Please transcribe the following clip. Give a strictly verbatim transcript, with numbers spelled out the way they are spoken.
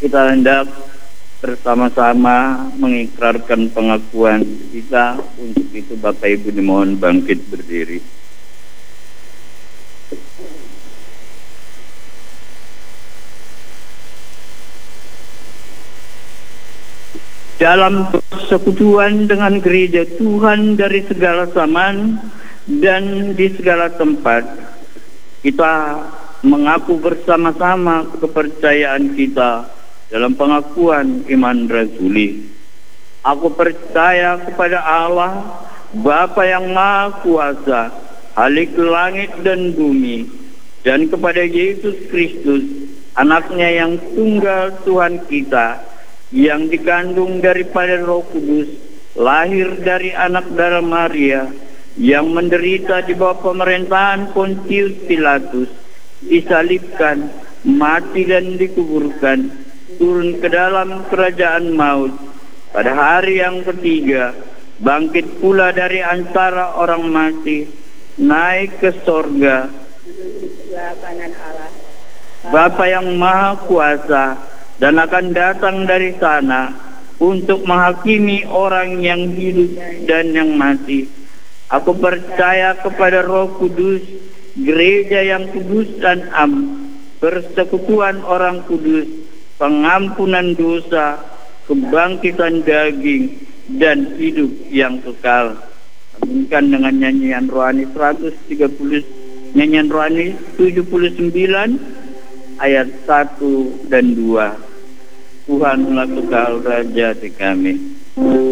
Kita hendak bersama-sama mengikrarkan pengakuan kita. Untuk itu Bapak Ibu dimohon bangkit berdiri. Dalam persekutuan dengan gereja Tuhan dari segala zaman dan di segala tempat, kita mengaku bersama-sama kepercayaan kita dalam pengakuan iman rasuli. Aku percaya kepada Allah, Bapa yang Maha Kuasa, Halik langit dan bumi, dan kepada Yesus Kristus, Anaknya yang tunggal Tuhan kita, yang dikandung daripada Roh Kudus, lahir dari anak darah Maria, yang menderita di bawah pemerintahan Pontius Pilatus, disalibkan, mati dan dikuburkan, turun ke dalam kerajaan maut, pada hari yang ketiga bangkit pula dari antara orang mati, naik ke sorga, Bapa yang Maha Kuasa, dan akan datang dari sana untuk menghakimi orang yang hidup dan yang mati. Aku percaya kepada Roh Kudus, gereja yang kudus dan am, persekutuan orang kudus, pengampunan dosa, kebangkitan daging, dan hidup yang kekal. Aminkan dengan nyanyian rohani seratus tiga puluh, nyanyian rohani tujuh puluh sembilan ayat satu dan dua. Tuhanlah kekal raja di kami.